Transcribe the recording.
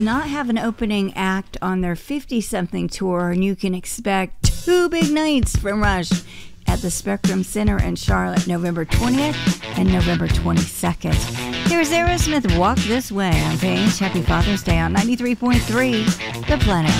not have an opening act on their 50-something tour, and you can expect 2 big nights from Rush at the Spectrum Center in Charlotte, November 20th and November 22nd. Here's Aerosmith, Walk This Way on Paige. Happy Father's Day on 93.3 The Planet